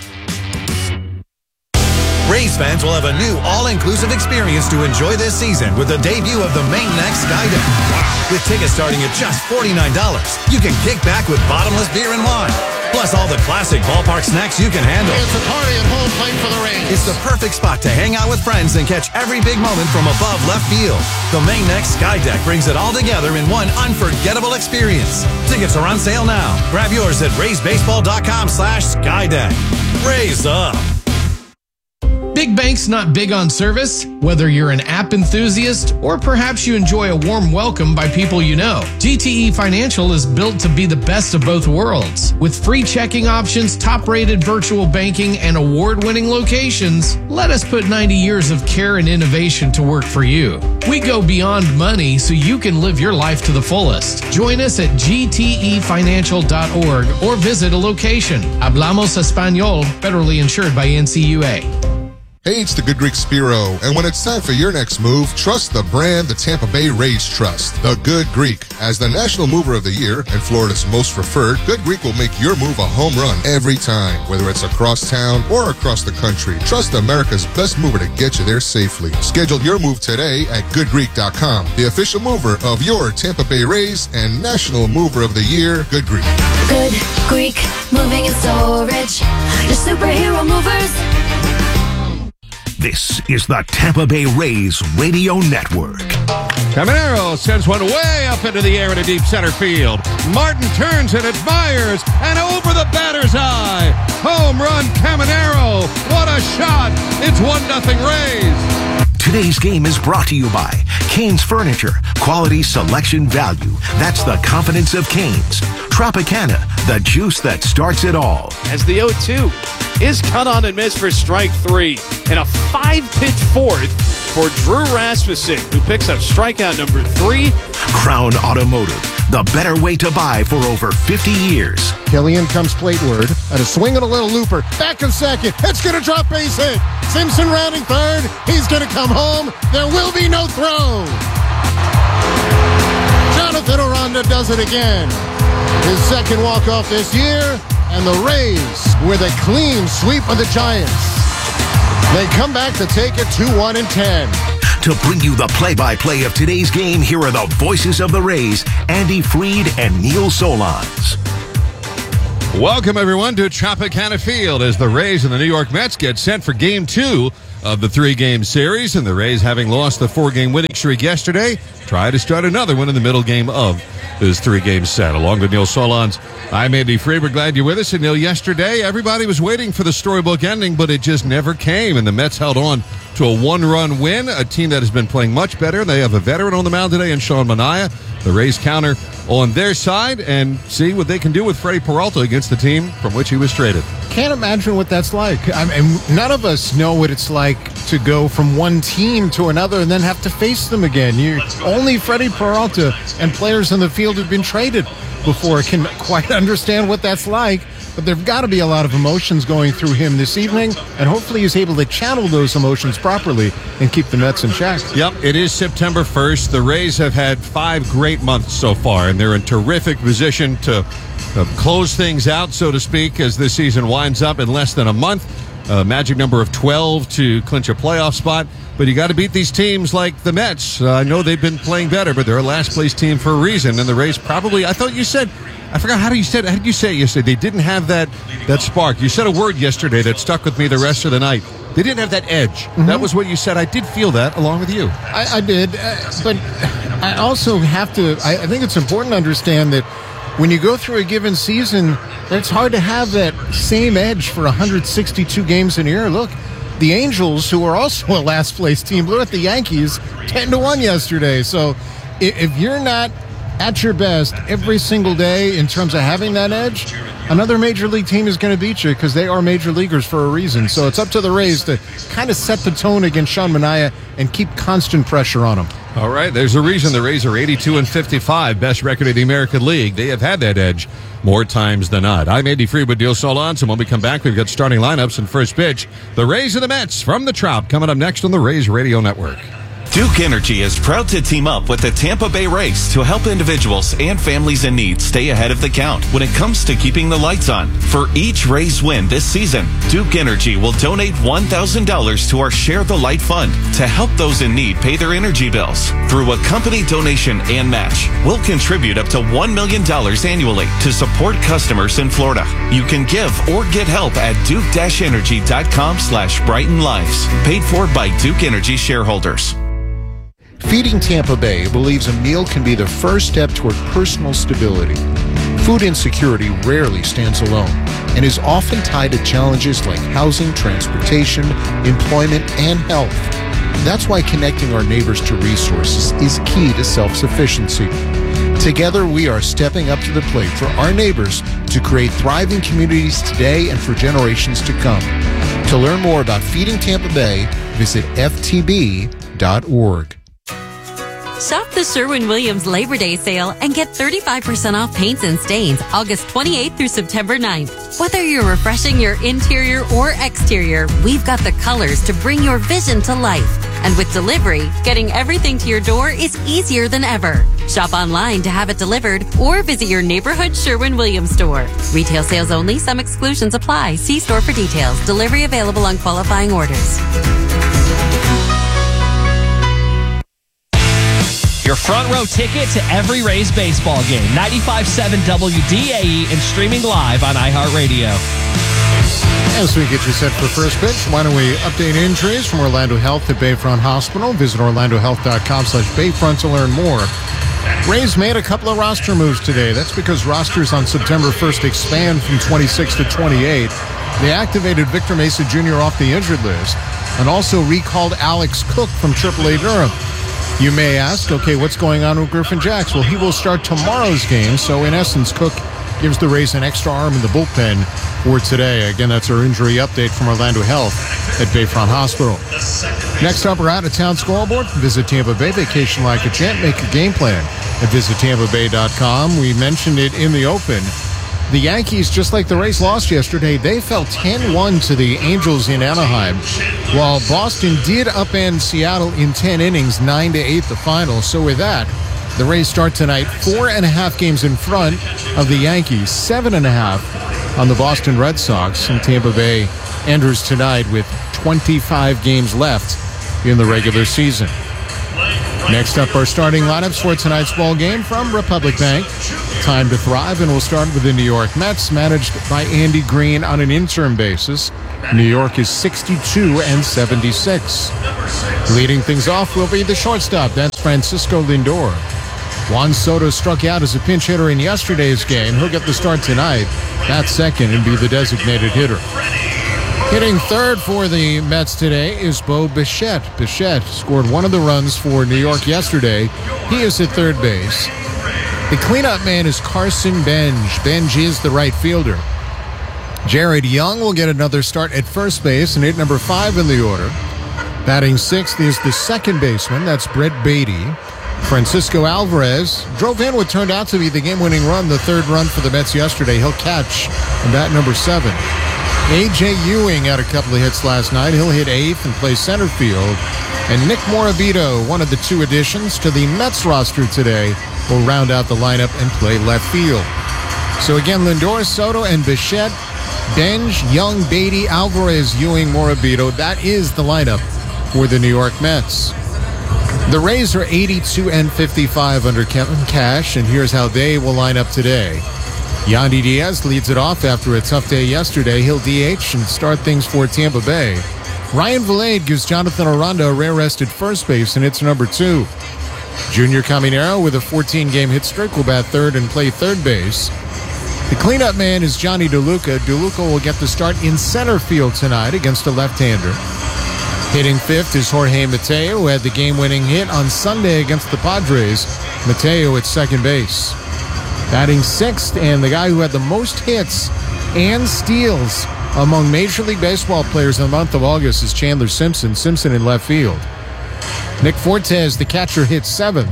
Rays fans will have a new all-inclusive experience to enjoy this season with the debut of the Main Next Skydeck. With tickets starting at just $49, you can kick back with bottomless beer and wine, plus all the classic ballpark snacks you can handle. It's a party at home plate for the Rays. It's the perfect spot to hang out with friends and catch every big moment from above left field. The Main Next Skydeck brings it all together in one unforgettable experience. Tickets are on sale now. Grab yours at RaysBaseball.com/Skydeck. Rays up. Big Bank's not big on service, whether you're an app enthusiast or perhaps you enjoy a warm welcome by people you know. GTE Financial is built to be the best of both worlds. With free checking options, top-rated virtual banking, and award-winning locations, let us put 90 years of care and innovation to work for you. We go beyond money so you can live your life to the fullest. Join us at gtefinancial.org or visit a location. Hablamos Español, federally insured by NCUA. Hey, it's the Good Greek Spiro, and when it's time for your next move, trust the brand the Tampa Bay Rays trust, the Good Greek. As the National Mover of the Year and Florida's most preferred, Good Greek will make your move a home run every time, whether it's across town or across the country. Trust America's best mover to get you there safely. Schedule your move today at goodgreek.com, the official mover of your Tampa Bay Rays and National Mover of the Year, Good Greek. Good Greek, moving and storage, your superhero movers. This is the Tampa Bay Rays Radio Network. Caminero sends one way up into the air in a deep center field. Martin turns it, admires, and over the batter's eye. Home run, Caminero. What a shot. It's 1-0 Rays. Today's game is brought to you by Cane's Furniture. Quality, selection, value. That's the confidence of Cane's. Tropicana, the juice that starts it all. As the 0-2 is cut on and missed for strike 3. And a 5-pitch fourth for Drew Rasmussen, who picks up strikeout number 3. Crown Automotive, the better way to buy for over 50 years. Killian comes plateward at a swing and a little looper. Back of second. It's going to drop base hit. Simpson rounding third. He's going to come home. There will be no throw. Jonathan Aranda does it again. His second walk-off this year. And the Rays with a clean sweep of the Giants. They come back to take it 2-1-10. To bring you the play-by-play of today's game, here are the voices of the Rays, Andy Freed and Neil Solondz. Welcome, everyone, to Tropicana Field as the Rays and the New York Mets get set for Game 2 of the 3-game series. And the Rays, having lost the 4-game winning streak yesterday, try to start another one in the middle game of this 3-game set. Along with Neil Solondz, I'm Andy Freed. We're glad you're with us. And Neil, yesterday, everybody was waiting for the storybook ending, but it just never came. And the Mets held on to a 1-run win, a team that has been playing much better. They have a veteran on the mound today in Sean Manaea. The Rays counter on their side and see what they can do with Freddie Peralta against the team from which he was traded. Can't imagine what that's like. I mean, none of us know what it's like to go from one team to another and then have to face them again. Only Freddie Peralta and players in the field who've been traded before can quite understand what that's like. But there've got to be a lot of emotions going through him this evening, and hopefully he's able to channel those emotions properly and keep the Mets in check. Yep, it is September 1st. The Rays have had 5 great months so far, and they're in terrific position to close things out, so to speak, as this season winds up in less than a month. A magic number of 12 to clinch a playoff spot. But you got to beat these teams like the Mets. I know they've been playing better, but they're a last-place team for a reason, and the Rays probably, I thought you said, I forgot how did you say it yesterday? They didn't have that spark. You said a word yesterday that stuck with me the rest of the night. They didn't have that edge. Mm-hmm. That was what you said. I did feel that along with you. I did, but I also have to, I think it's important to understand that when you go through a given season, it's hard to have that same edge for 162 games in a year. Look, the Angels, who are also a last-place team, blew at the Yankees 10-1 yesterday. So if you're not at your best every single day in terms of having that edge, another major league team is going to beat you because they are major leaguers for a reason. So it's up to the Rays to kind of set the tone against Sean Manaea and keep constant pressure on him. All right, there's a reason the Rays are 82-55, best record in the American League. They have had that edge more times than not. I'm Andy Freed with Neil Solondz, and when we come back, we've got starting lineups and first pitch. The Rays and the Mets from the Trop coming up next on the Rays Radio Network. Duke Energy is proud to team up with the Tampa Bay Rays to help individuals and families in need stay ahead of the count when it comes to keeping the lights on. For each Rays win this season, Duke Energy will donate $1,000 to our Share the Light Fund to help those in need pay their energy bills. Through a company donation and match, we'll contribute up to $1 million annually to support customers in Florida. You can give or get help at duke-energy.com/Brighten Lives. Paid for by Duke Energy shareholders. Feeding Tampa Bay believes a meal can be the first step toward personal stability. Food insecurity rarely stands alone and is often tied to challenges like housing, transportation, employment, and health. That's why connecting our neighbors to resources is key to self-sufficiency. Together, we are stepping up to the plate for our neighbors to create thriving communities today and for generations to come. To learn more about Feeding Tampa Bay, visit ftb.org. Shop the Sherwin-Williams Labor Day sale and get 35% off paints and stains August 28th through September 9th. Whether you're refreshing your interior or exterior, we've got the colors to bring your vision to life. And with delivery, getting everything to your door is easier than ever. Shop online to have it delivered or visit your neighborhood Sherwin-Williams store. Retail sales only. Some exclusions apply. See store for details. Delivery available on qualifying orders. Your front row ticket to every Rays baseball game. 95.7 WDAE and streaming live on iHeartRadio. As we get you set for first pitch, why don't we update injuries from Orlando Health at Bayfront Hospital. Visit orlandohealth.com/Bayfront to learn more. Rays made a couple of roster moves today. That's because rosters on September 1st expand from 26 to 28. They activated Victor Mesa Jr. off the injured list and also recalled Alex Cook from AAA Durham. You may ask, okay, what's going on with Griffin Jax? Well, he will start tomorrow's game, so in essence, Cook gives the Rays an extra arm in the bullpen for today. Again, that's our injury update from Orlando Health at Bayfront Hospital. Next up, our out-of-town scoreboard. Visit Tampa Bay. Vacation like a champ. Make a game plan at visitTampaBay.com. We mentioned it in the open. The Yankees, just like the Rays, lost yesterday. They fell 10-1 to the Angels in Anaheim, while Boston did upend Seattle in 10 innings, 9-8 the final. So with that, the Rays start tonight 4.5 games in front of the Yankees, 7.5 on the Boston Red Sox. And Tampa Bay enters tonight with 25 games left in the regular season. Next up, our starting lineups for tonight's ball game from Republic Bank. Time to thrive, and we'll start with the New York Mets, managed by Andy Green on an interim basis. New York is 62-76. Leading things off will be the shortstop. That's Francisco Lindor. Juan Soto struck out as a pinch hitter in yesterday's game. He'll get the start tonight. That's second and be the designated hitter. Hitting third for the Mets today is Bo Bichette. Bichette scored one of the runs for New York yesterday. He is at third base. The cleanup man is Carson Benj. Benj is the right fielder. Jared Young will get another start at first base and hit number 5 in the order. Batting sixth is the second baseman. That's Brett Beatty. Francisco Alvarez drove in what turned out to be the game-winning run, the third run for the Mets yesterday. He'll catch and bat number 7. A.J. Ewing had a couple of hits last night. He'll hit 8th and play center field. And Nick Morabito, one of the 2 additions to the Mets roster today, will round out the lineup and play left field. So again, Lindor, Soto, and Bichette, Benj, Young, Beatty, Alvarez, Ewing, Morabito. That is the lineup for the New York Mets. The Rays are 82-55 under Kevin Cash, and here's how they will line up today. Yandy Diaz leads it off after a tough day yesterday. He'll DH and start things for Tampa Bay. Ryan Vilade gives Jonathan Aranda a rare rest at first base, and it's number 2. Junior Caminero, with a 14-game hit streak, will bat third and play third base. The cleanup man is Johnny DeLuca. DeLuca will get the start in center field tonight against a left-hander. Hitting fifth is Jorge Mateo, who had the game-winning hit on Sunday against the Padres. Mateo at second base. Batting sixth, and the guy who had the most hits and steals among Major League Baseball players in the month of August is Chandler Simpson. Simpson in left field. Nick Fortes, the catcher, hits 7th.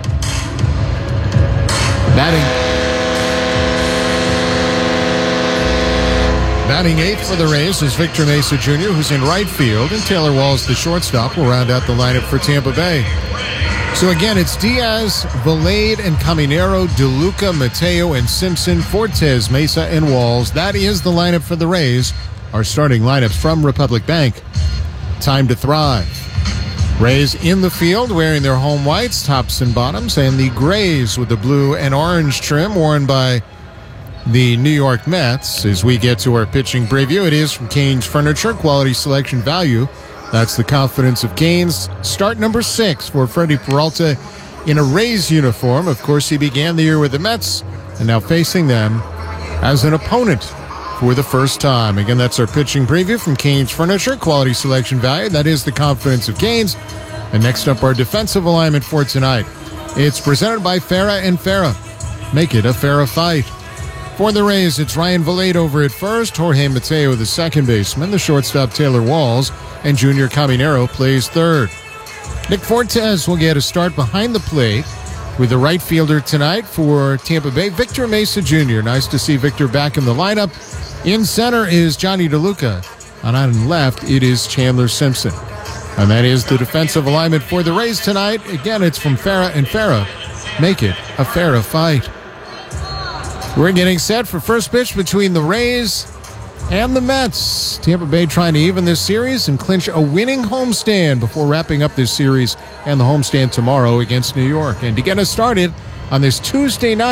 Batting 8th for the Rays is Victor Mesa Jr., who's in right field, and Taylor Walls, the shortstop, will round out the lineup for Tampa Bay. So again, it's Diaz, Vilade, and Caminero, DeLuca, Mateo, and Simpson, Fortes, Mesa, and Walls. That is the lineup for the Rays. Our starting lineups from Republic Bank. Time to thrive. Rays in the field wearing their home whites, tops and bottoms, and the grays with the blue and orange trim worn by the New York Mets. As we get to our pitching preview, it is from Canes Furniture, quality, selection, value. That's the confidence of Canes. Start number 6 for Freddie Peralta in a Rays uniform. Of course, he began the year with the Mets and now facing them as an opponent for the first time. Again, that's our pitching preview from Canes Furniture, quality, selection, value. That is the confidence of Canes. And next up, our defensive alignment for tonight. It's presented by Farah and Farah. Make it a Farah fight. For the Rays, it's Ryan Vilade over at first, Jorge Mateo, the second baseman, the shortstop Taylor Walls, and Junior Caminero plays third. Nick Fortes will get a start behind the plate with the right fielder tonight for Tampa Bay, Victor Mesa Jr. Nice to see Victor back in the lineup. In center is Johnny DeLuca, and on left it is Chandler Simpson. And that is the defensive alignment for the Rays tonight. Again, it's from Farah and Farah. Make it a Farah fight. We're getting set for first pitch between the Rays and the Mets. Tampa Bay trying to even this series and clinch a winning homestand before wrapping up this series and the homestand tomorrow against New York. And to get us started on this Tuesday night,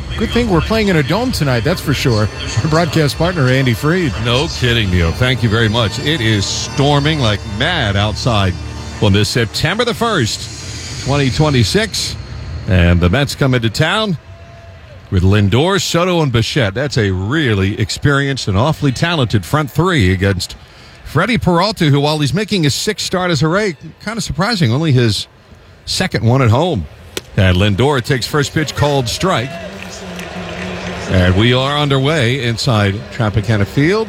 Good thing we're playing in a dome tonight, that's for sure. Our broadcast partner, Andy Freed. No kidding, Neil. Thank you very much. It is storming like mad outside on this September the 1st, 2026. And the Mets come into town with Lindor, Soto, and Bichette. That's a really experienced and awfully talented front three against Freddie Peralta, who, while he's making his 6th start as a Ray, kind of surprising, only his 2nd one at home. And Lindor takes first pitch, called strike. And we are underway inside Tropicana Field.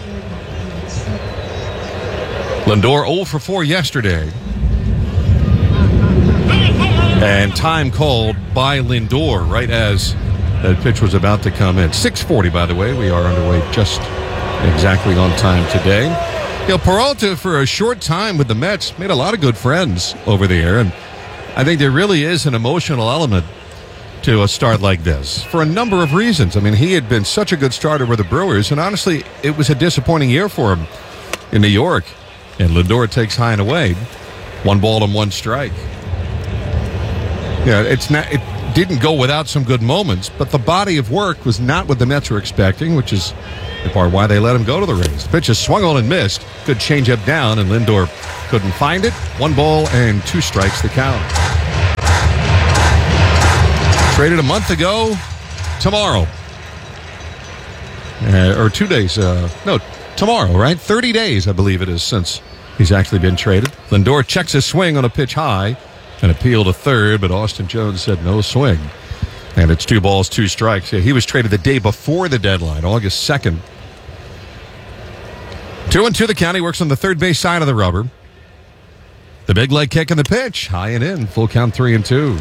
Lindor 0 for 4 yesterday. And time called by Lindor right as that pitch was about to come in. 6:40, by the way. We are underway just exactly on time today. You know, Peralta, for a short time with the Mets, made a lot of good friends over there. And I think there really is an emotional element to a start like this for a number of reasons. I mean, he had been such a good starter with the Brewers, and honestly, it was a disappointing year for him in New York. And Lindor takes high and away. 1 ball and 1 strike. Yeah, it didn't go without some good moments, but the body of work was not what the Mets were expecting, which is in part why they let him go to the Rays. The pitch is swung on and missed. Good changeup down, and Lindor couldn't find it. 1 ball and 2 strikes the count. Traded a month ago tomorrow. Or 2 days. No, tomorrow, right? 30 days, I believe it is, since he's actually been traded. Lindor checks his swing on a pitch high and appealed to third, but Austin Jones said no swing. And it's 2 balls, 2 strikes. Yeah, he was traded the day before the deadline, August 2nd. 2-2 the count. He works on the third base side of the rubber. The big leg kick and the pitch. High and in. Full count 3-2.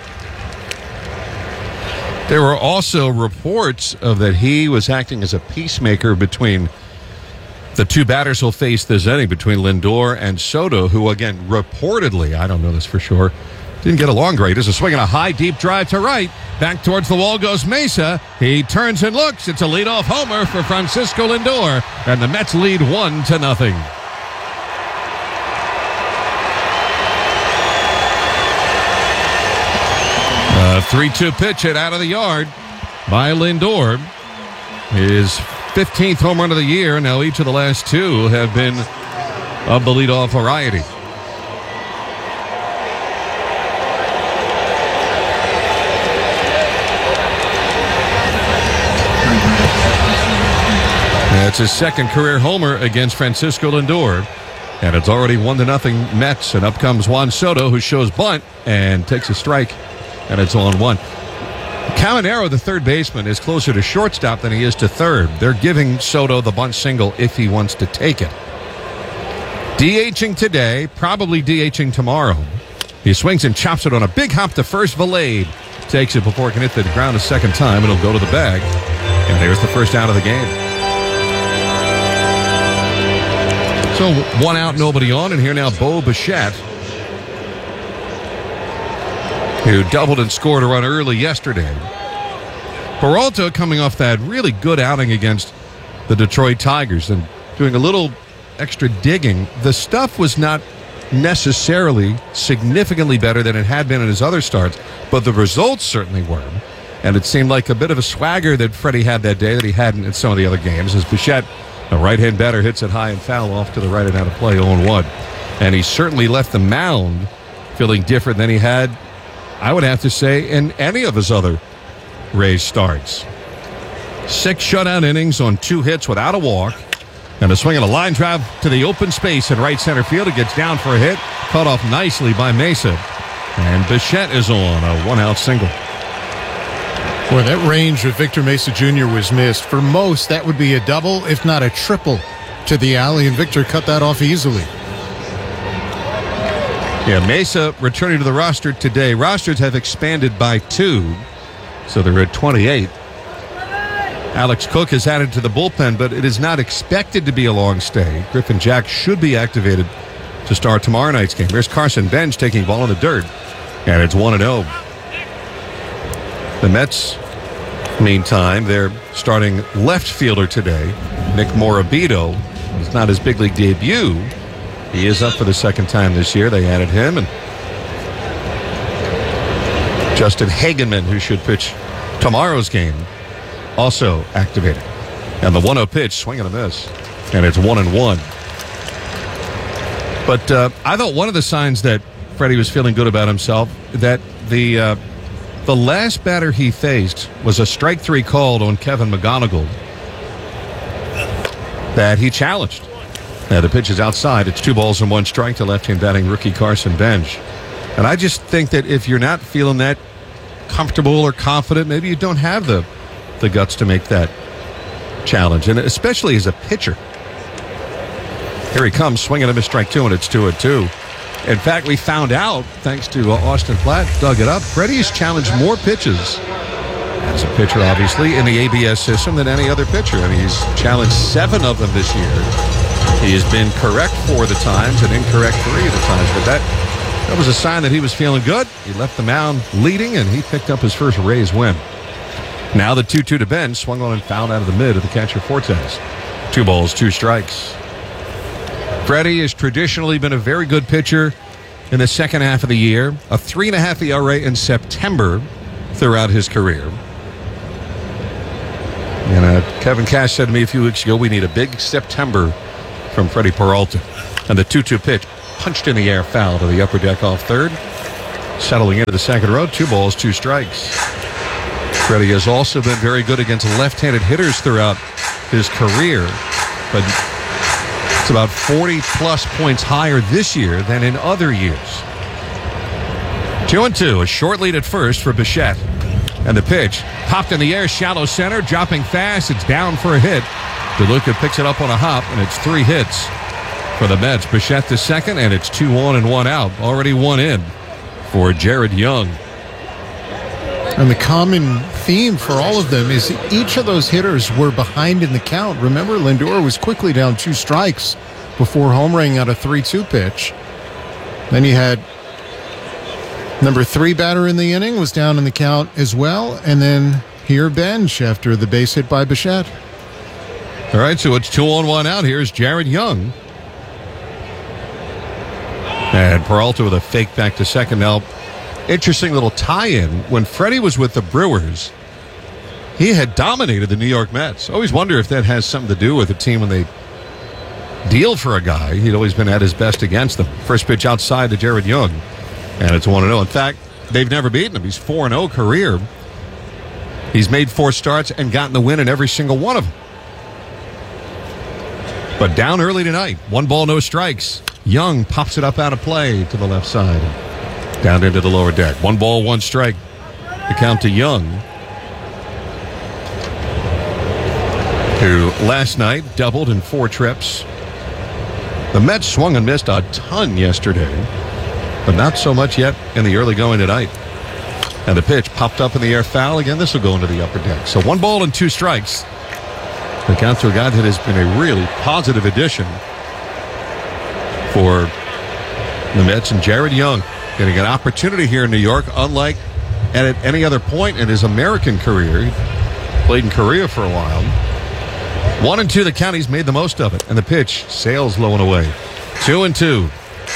There were also reports of that he was acting as a peacemaker between the 2 batters who'll face this inning, between Lindor and Soto, who, again, reportedly, I don't know this for sure, didn't get along great. There's a swing and a high, deep drive to right. Back towards the wall goes Mesa. He turns and looks. It's a leadoff homer for Francisco Lindor, and the Mets lead 1-0. A 3-2 pitch hit out of the yard by Lindor. His 15th home run of the year. Now each of the last 2 have been of the leadoff variety. That's his 2nd career homer against Francisco Lindor. And it's already 1-0 Mets. And up comes Juan Soto, who shows bunt and takes a strike. And it's on 1. Caminero, the third baseman, is closer to shortstop than he is to third. They're giving Soto the bunt single if he wants to take it. DHing today, probably DHing tomorrow. He swings and chops it on a big hop to first. Valade takes it before it can hit the ground a second time. It'll go to the bag. And there's the first out of the game. So 1 out, nobody on. And here now Bo Bichette, who doubled and scored a run early yesterday. Peralta coming off that really good outing against the Detroit Tigers and doing a little extra digging. The stuff was not necessarily significantly better than it had been in his other starts, but the results certainly were. And it seemed like a bit of a swagger that Freddie had that day that he hadn't in some of the other games, as Bichette, a right-hand batter, hits it high and foul off to the right and out of play, 0-1. And he certainly left the mound feeling different than he had, I would have to say, in any of his other Rays starts. 6 shutout innings on 2 hits without a walk. And a swing and a line drive to the open space in right center field. It gets down for a hit. Cut off nicely by Mesa. And Bichette is on a 1-out single. Boy, that range of Victor Mesa Jr. was missed. For most, that would be a double, if not a triple, to the alley. And Victor cut that off easily. Yeah, Mesa returning to the roster today. Rosters have expanded by 2, so they're at 28. Alex Cook is added to the bullpen, but it is not expected to be a long stay. Griffin Jack should be activated to start tomorrow night's game. Here's Carson Bench taking ball in the dirt, and it's 1-0. The Mets, meantime, they're starting left fielder today, Nick Morabito. It's not his big league debut. He is up for the 2nd time this year. They added him. And Justin Hagenman, who should pitch tomorrow's game also activated. And the 1-0 pitch, swing and a miss. And it's 1-1. But I thought one of the signs that Freddie was feeling good about himself, that the last batter he faced was a strike 3 called on Kevin McGonigal that he challenged. Now the pitch is outside. It's 2 balls and 1 strike to left-hand batting rookie Carson Bench. And I just think that if you're not feeling that comfortable or confident, maybe you don't have the guts to make that challenge, and especially as a pitcher. Here he comes, swinging a miss, strike 2, and it's 2-2. In fact, we found out, thanks to Austin Platt, dug it up, Freddie's challenged more pitches as a pitcher, obviously, in the ABS system than any other pitcher. And he's challenged 7 of them this year. He has been correct 4 of the times and incorrect 3 of the times. But that was a sign that he was feeling good. He left the mound leading, and he picked up his first Rays win. Now the 2-2 to Bench, swung on and fouled out of the mid of the catcher Fortes. 2 balls, 2 strikes. Freddie has traditionally been a very good pitcher in the second half of the year. A 3.5 ERA in September throughout his career. And Kevin Cash said to me a few weeks ago, we need a big September from Freddie Peralta. And the 2-2 pitch punched in the air, foul to the upper deck off third. Settling into the second row, 2 balls, 2 strikes. Freddie has also been very good against left-handed hitters throughout his career, but it's about 40-plus points higher this year than in other years. 2-2, a short lead at first for Bichette. And the pitch popped in the air, shallow center, dropping fast. It's down for a hit. DeLuca picks it up on a hop, and it's 3 hits for the Mets. Bichette to second, and it's 2 on and 1 out. Already 1 in for Jared Young. And the common theme for all of them is each of those hitters were behind in the count. Remember, Lindor was quickly down 2 strikes before homering out a 3-2 pitch. Then you had number 3 batter in the inning was down in the count as well. And then here Bench after the base hit by Bichette. All right, so it's 2 on 1 out. Here's Jared Young. And Peralta with a fake back to second. Now, interesting little tie-in. When Freddie was with the Brewers, he had dominated the New York Mets. Always wonder if that has something to do with the team when they deal for a guy. He'd always been at his best against them. First pitch outside to Jared Young, and it's 1-0. In fact, they've never beaten him. He's 4-0 career. He's made 4 starts and gotten the win in every single one of them. But down early tonight, 1 ball, no strikes. Young pops it up out of play to the left side. Down into the lower deck. 1 ball, 1 strike. The count to Young, who last night doubled in 4 trips. The Mets swung and missed a ton yesterday, but not so much yet in the early going tonight. And the pitch popped up in the air, foul. Again, this will go into the upper deck. So 1 ball and 2 strikes. The count to a guy that has been a really positive addition for the Mets, and Jared Young getting an opportunity here in New York, unlike at any other point in his American career. He played in Korea for a while. 1-2 the count. He's made the most of it. And the pitch sails low and away. 2-2.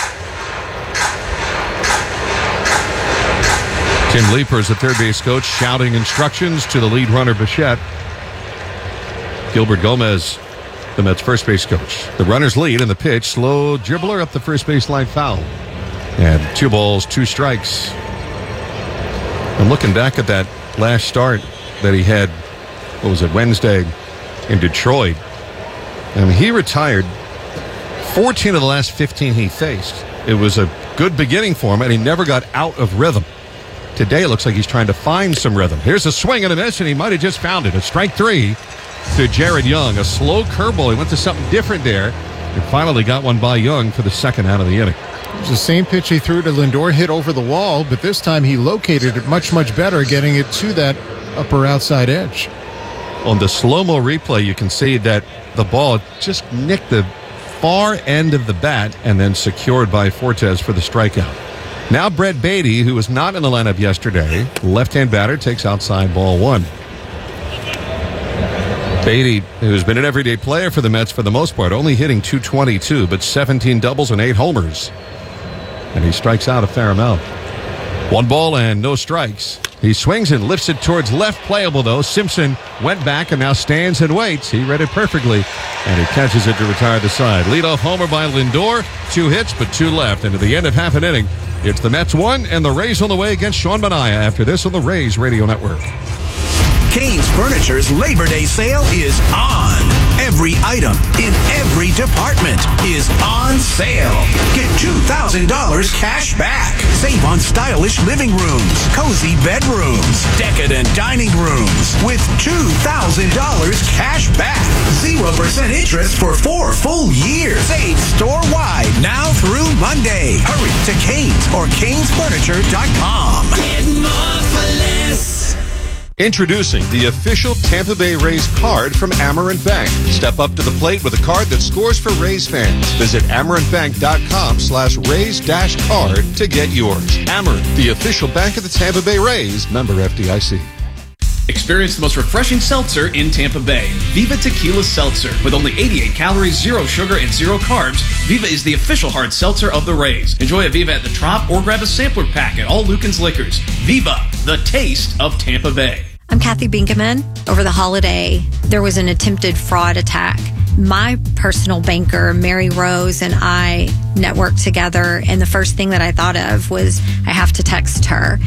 Tim Leeper is the third base coach, shouting instructions to the lead runner Bichette. Gilbert Gomez, the Mets first base coach. The runner's lead, and the pitch, slow dribbler up the first baseline, foul. And 2 balls, 2 strikes. I'm looking back at that last start that he had, Wednesday in Detroit. And he retired 14 of the last 15 he faced. It was a good beginning for him, and he never got out of rhythm. Today, it looks like he's trying to find some rhythm. Here's a swing and a miss, and he might have just found it. A strike 3 to Jared Young. A slow curveball. He went to something different there and finally got one by Young for the second out of the inning. It was the same pitch he threw to Lindor, hit over the wall, but this time he located it much, much better, getting it to that upper outside edge. On the slow-mo replay, you can see that the ball just nicked the far end of the bat and then secured by Fortes for the strikeout. Now Brett Beatty, who was not in the lineup yesterday, left-hand batter, takes outside ball 1. Beatty, who's been an everyday player for the Mets for the most part, only hitting .222, but 17 doubles and 8 homers. And he strikes out a fair amount. 1 ball and no strikes. He swings and lifts it towards left, playable though. Simpson went back and now stands and waits. He read it perfectly, and he catches it to retire the side. Leadoff homer by Lindor. 2 hits, but 2 left. And at the end of half an inning, it's the Mets 1 and the Rays on the way against Sean Manaea after this on the Rays Radio Network. Kane's Furniture's Labor Day sale is on. Every item in every department is on sale. Get $2,000 cash back. Save on stylish living rooms, cozy bedrooms, decadent dining rooms with $2,000 cash back. 0% interest for 4 full years. Save store-wide now through Monday. Hurry to Kane's or Cane'sFurniture.com. Get more for less. Introducing the official Tampa Bay Rays card from Amerant Bank. Step up to the plate with a card that scores for Rays fans. Visit amerantbank.com/Rays-card to get yours. Amerant, the official bank of the Tampa Bay Rays. Member FDIC. Experience the most refreshing seltzer in Tampa Bay. Viva Tequila Seltzer. With only 88 calories, 0 sugar, and 0 carbs, Viva is the official hard seltzer of the Rays. Enjoy a Viva at the Trop or grab a sampler pack at all Lucan's Liquors. Viva, the taste of Tampa Bay. I'm Kathy Binkaman. Over the holiday, there was an attempted fraud attack. My personal banker, Mary Rose, and I networked together, and the first thing that I thought of was I have to text her.